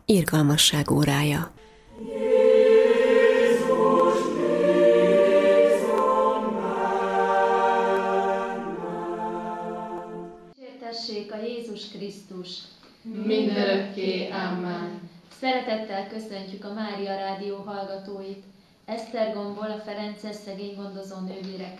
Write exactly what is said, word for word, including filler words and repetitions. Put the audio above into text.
Irgalmasság órája. Dicsértessék a Jézus Krisztus! Mindörökké. Amen. Szeretettel köszöntjük a Mária Rádió hallgatóit. Esztergomból a Ferences Szegény Gondozó Nővérek